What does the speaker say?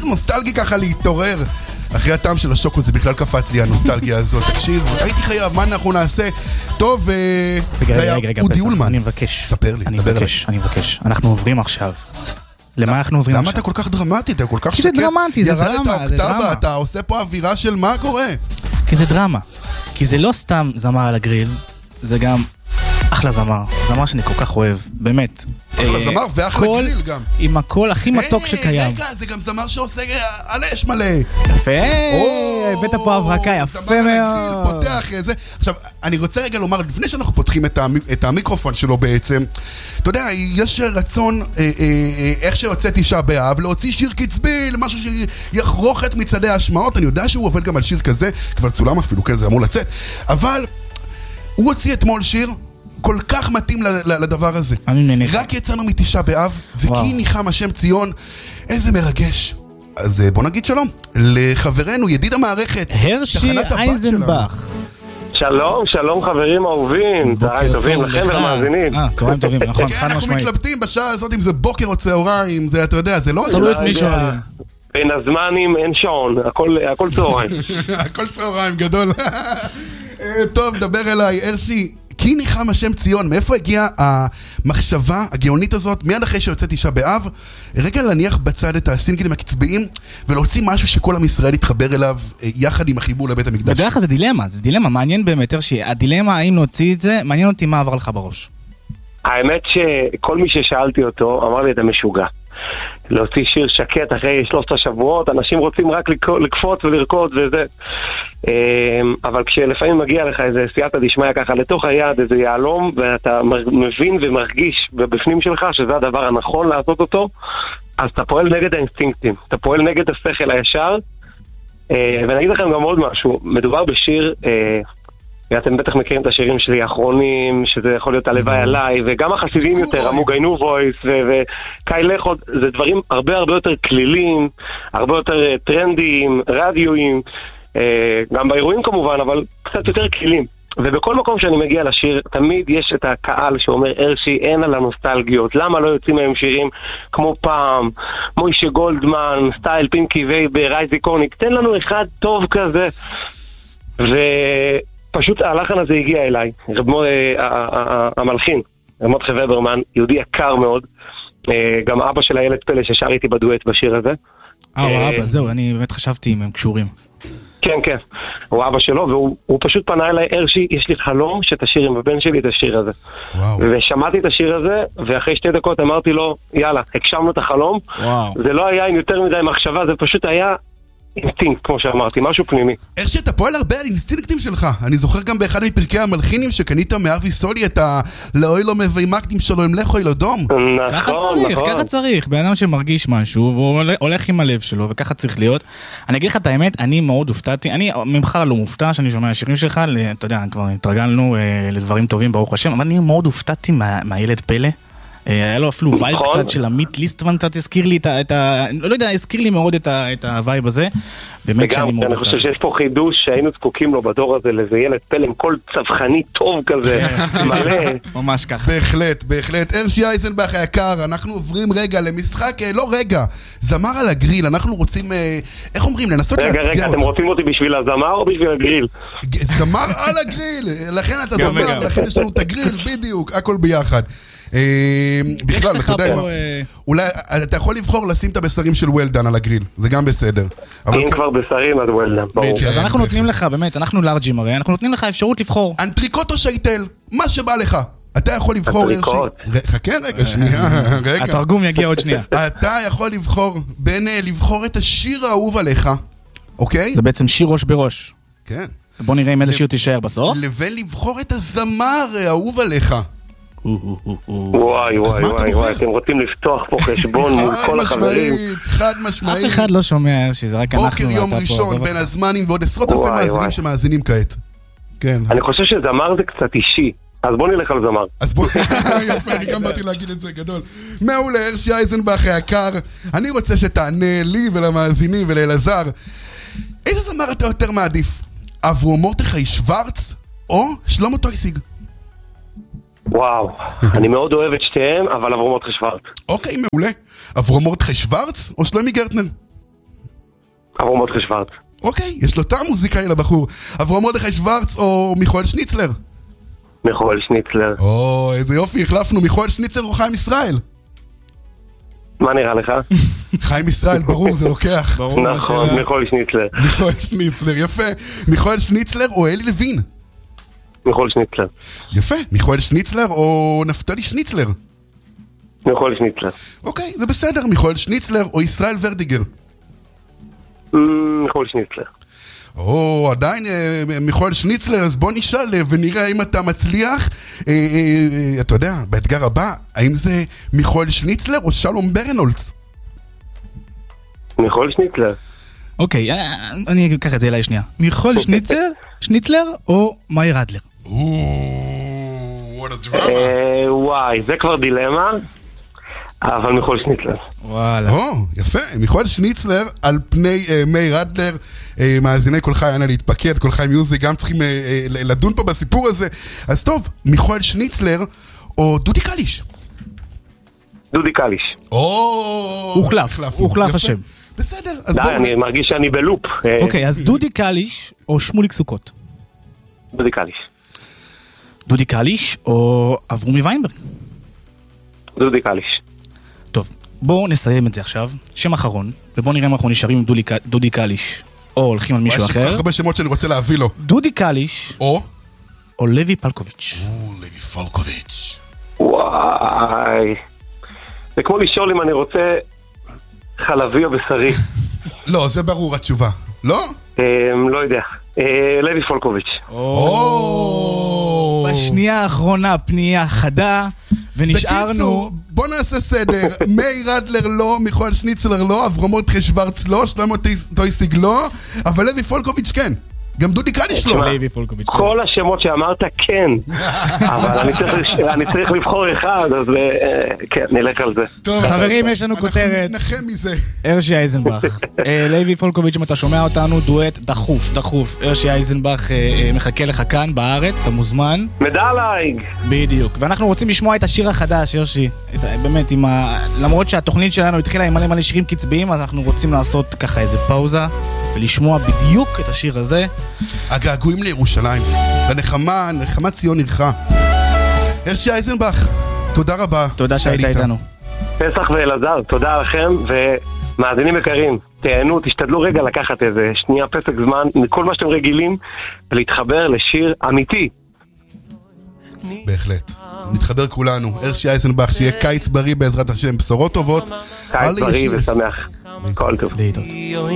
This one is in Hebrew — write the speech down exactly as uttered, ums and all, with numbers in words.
נוסטלגי ככה להתעורר. אחרי הטעם של השוקו זה בכלל קפץ לי הנוסטלגיה הזאת. תקשיב, הייתי חייב, מה אנחנו נעשה? טוב, זה היה אודי אולמן. אני מבקש. ספר לי, דבר אליי. אני מבקש, אנחנו עוברים עכשיו. למה אנחנו עוברים עכשיו? למה אתה כל כך דרמטי? אתה כל כך שקט? כי זה דרמטי, זה דרמה. ירדת האוקטבה, אתה עושה פה אווירה של מה קורה? כי זה דרמה. כי זה לא סתם זמר על הגריל, זה גם אחלה זמר. זמר שאני כל כך אוהב, באמת. אחלה זמר ואחלה גריל גם. עם הקול הכי מתוק שקיים. רגע, זה גם זמר שעושה על אש מלא. יפה, הבאת פה הברקה, יפה מאוד. פותח איזה. עכשיו, אני רוצה רגע לומר, לפני שאנחנו פותחים את המיקרופון שלו בעצם, אתה יודע, יש רצון, איך שיוצא תשעה באב, להוציא שיר קצבי, למשהו שיחרוך את מצעדי ההשמעות. אני יודע שהוא עובד גם על שיר כזה, כבר צולם אפילו, כן, זה אמור לצאת. אבל הוא הוציא אתמול שיר כל כך מתאים לדבר הזה. רק יצאנו מתשעה באב, וכי ניחם השם ציון, איזה מרגש. אז בוא נגיד שלום לחברנו, ידיד המערכת, הרשי אייזנבך. שלום, שלום חברים אהובים, צהריים טובים לכם ולמאזינים. צהריים טובים, נכון, חד אנחנו משמעית. מתלבטים בשעה הזאת אם זה בוקר או צהריים, זה אתה יודע, זה לא... תלוי את מי שואלים. בין הזמנים אין שעון, הכל צהריים. הכל צהריים, גדול. טוב, דבר אליי, הרשי. כי ניחם השם ציון, מאיפה הגיעה המחשבה הגאונית הזאת, מיד אחרי שיוצא תשעה באב, רגע להניח בצד את הסינגלים הקצביים, ולהוציא משהו שכל עם ישראל יתחבר אליו, יחד עם החיבור לבית המקדש. בדרך כלל זה דילמה, זה דילמה, מעניין באמת, שהדילמה, האם נוציא את זה, מעניין אותי מה עבר לך בראש. האמת שכל מי ששאלתי אותו, אמר לי, אתה משוגע. להוציא שיר שקט אחרי שלושת השבועות, אנשים רוצים רק לקפוץ ולרקוד וזה. אבל כשלפעמים מגיע לך איזה סייעתא דשמיא ככה לתוך היד, איזה יעלום, ואתה מבין ומרגיש בפנים שלך שזה הדבר הנכון לעשות אותו, אז אתה פועל נגד האינסטינקטים, אתה פועל נגד השכל הישר. ואני אגיד לכם גם עוד משהו, מדובר בשיר... ואתם בטח מכירים את השירים שלי האחרונים, שזה יכול להיות הלוואי עליי, וגם החסידים יותר, המוגיינו וויס וקאי לחוד, זה דברים הרבה הרבה יותר כלילים, הרבה יותר טרנדיים, רדיויים, גם באירועים כמובן, אבל קצת יותר כלילים. ובכל מקום שאני מגיע לשיר, תמיד יש את הקהל שאומר, הרשי, אין על הנוסטלגיות, למה לא יוצאים היום שירים כמו פעם, מוישה גולדמן, סטייל פינקי וייבר, רייזי קורניק, תן לנו אחד טוב כזה. ו... פשוט הלחן הזה הגיע אליי, המלחין, רמות חווברמן, יהודי יקר מאוד, גם אבא של הילד פלא ששר איתי בדואט בשיר הזה. אה, הוא אבא, זהו, אני באמת חשבתי אם הם קשורים. כן, כן, הוא אבא שלו, והוא פשוט פנה אליי, הרשי, יש לי חלום שתשיר עם הבן שלי את השיר הזה. ושמעתי את השיר הזה, ואחרי שתי דקות אמרתי לו, יאללה, הגשמנו את החלום, זה לא היה עם יותר מדי מחשבה, זה פשוט היה... אינסטינקט, כמו שאמרתי, משהו פנימי. איך שאתה פועל הרבה על אינסטינקטים שלך. אני זוכר גם באחד מפרקי המלחינים שקנית מאבי סולי את ה... לאוי לא מביא מקדים שלו עם לכו אל אדום. ככה צריך, ככה צריך. בן אדם שמרגיש משהו והוא הולך עם הלב שלו וככה צריך להיות. אני אגיד לך את האמת, אני מאוד הופתעתי, אני ממך לא מופתע שאני שומע השירים שלך, אתה יודע, כבר התרגלנו לדברים טובים ברוך השם, אבל אני מאוד הופתעתי מהילד פלא. היה לו אפילו וייב קצת של המיט ליסטמן, קצת הזכיר לי את ה... לא יודע, הזכיר לי מאוד את הווייב הזה. באמת שאני מאוד... אני חושב שיש פה חידוש שהיינו זקוקים לו בדור הזה, לזה ילד פלם, כל צווחני טוב כזה, מלא. ממש ככה. בהחלט, בהחלט. הרשי אייזנבך היקר, אנחנו עוברים רגע למשחק, לא רגע, זמר על הגריל, אנחנו רוצים, איך אומרים, לנסות לאתגר אותך. רגע, רגע, אתם רוצים אותי בשביל הזמר או בשביל הגריל? זמר על הגריל, לכן אתה זמר, לכן יש לנו את הגריל, בדיוק, הכל ביחד. בכלל, אתה יודע, אולי אתה יכול לבחור לשים את הבשרים של וולדן על הגריל, זה גם בסדר. אם כבר בשרים, אז וולדן, ברור. אז אנחנו נותנים לך, באמת, אנחנו לארג'ים הרי, אנחנו נותנים לך אפשרות לבחור. אנטריקוט או שייטל, מה שבא לך. אתה יכול לבחור... אנטריקוט. חכה רגע, שנייה, רגע. התרגום יגיע עוד שנייה. אתה יכול לבחור, בין לבחור את השיר האהוב עליך, אוקיי? זה בעצם שיר ראש בראש. כן. בוא נראה אם איזה שיר תישאר בסוף. לבין לבחור את הזמר האהוב עליך. וואי וואי וואי וואי, אתם רוצים לפתוח פה חשבון מול כל החברים. חד משמעית. אף אחד לא שומע שזה רק אנחנו. בוקר יום ראשון בין הזמנים ועוד עשרות אלפי מאזינים שמאזינים כעת. כן. אני חושב שזמר זה קצת אישי, אז בוא נלך על זמר. אז בוא, יפה, אני גם באתי להגיד את זה, גדול. מעולה, הרשי אייזנבך היקר, אני רוצה שתענה לי ולמאזינים ולאלעזר. איזה זמר אתה יותר מעדיף? אברהם מרדכי שוורץ או שלמה טויסיג? וואו, אני מאוד אוהב את שתיהם, אבל אברהם מרדכי שוורץ. אוקיי, מעולה. אברהם מרדכי שוורץ או שלומי גרטנר? אברהם מרדכי שוורץ. אוקיי, יש לו טעם מוזיקאי לבחור. אברהם מרדכי שוורץ או מיכאל שניצלר? מיכאל שניצלר. או, איזה יופי, החלפנו, מיכאל שניצלר או חיים ישראל? מה נראה לך? חיים ישראל, ברור, זה לוקח. נכון, מיכאל שניצלר. מיכאל שניצלר, יפה. מיכאל שניצלר או אלי לוין? מיכאל שניצלר. יפה, מיכאל שניצלר או נפתלי שניצלר? מיכאל שניצלר. אוקיי, זה בסדר, מיכאל שניצלר או ישראל ורדיגר? מיכאל שניצלר. או, עדיין מיכאל שניצלר, אז בוא נשאל ונראה האם אתה מצליח. אתה יודע, באתגר הבא, האם זה מיכאל שניצלר או שלום ברנולץ? מיכאל שניצלר. אוקיי, אני אקח את זה אליי שנייה. מיכאל שניצלר, שניצלר או מאיר אדלר? או, what a drama. וואי, זה כבר דילמה. אבל מיכאל שניצלר. וואלה. או, יפה. מיכאל שניצלר על פני אה, מאיר אדלר. אה, מאזיני כל חי, אנא להתפקד, כל חי מיוזיק, גם צריכים אה, אה, לדון פה בסיפור הזה. אז טוב, מיכאל שניצלר או דודי קליש? דודי קליש. או... הוחלף, הוחלף השם. בסדר, אז די, בואו... אני מרגיש שאני בלופ. אוקיי, אז דודי קליש או שמוליק סוכות? דודי קליש. דודי קליש או אברומי ויינברג? דודי קליש. טוב, בואו נסיים את זה עכשיו. שם אחרון, ובואו נראה אם אנחנו נשארים עם דודי, דודי קליש, או הולכים על מישהו אחר. יש הרבה שמות שאני רוצה להביא לו. דודי קליש, או? או לוי פלקוביץ'. או, לוי פלקוביץ'. וואי. זה כמו לשאול אם אני רוצה חלבי או בשרי. לא, זה ברור התשובה. לא? לא יודע. לוי פלקוביץ'. או. בשנייה האחרונה פנייה חדה, ונשארנו... בקיצור, בוא נעשה סדר. מאיר אדלר לא, מיכאל שניצלר לא, אברהם מרדכי שוורץ לא, שלמה טויסיג לא, אבל לוי פולקוביץ' כן. גם דודי קליש לא. כל השמות שאמרת כן, אבל אני צריך לבחור אחד, אז כן, נלך על זה. חברים, יש לנו כותרת. אנחנו ננחם מזה. הרשי אייזנבך. לוי פולקוביץ', אם אתה שומע אותנו, דואט דחוף, דחוף. הרשי אייזנבך מחכה לך כאן בארץ, אתה מוזמן. מדלייג. בדיוק. ואנחנו רוצים לשמוע את השיר החדש, הרשי. באמת, למרות שהתוכנית שלנו התחילה עם מלא מלא שירים קצביים, אז אנחנו רוצים לעשות ככה איזה פאוזה, ולשמוע בדיוק את השיר הזה. הגעגועים לירושלים, לנחמה, נחמה ציון עירך. הרשי אייזנבך, תודה רבה. תודה שהיית איתנו. פסח ואלעזר, תודה לכם, ומאזינים יקרים, תהנו, תשתדלו רגע לקחת איזה שנייה פסק זמן מכל מה שאתם רגילים, ולהתחבר לשיר אמיתי. בהחלט. נתחבר כולנו. הרשי אייזנבך, שיהיה קיץ בריא בעזרת השם, בשורות טובות. קיץ בריא ושמח. כל טוב. להתראות.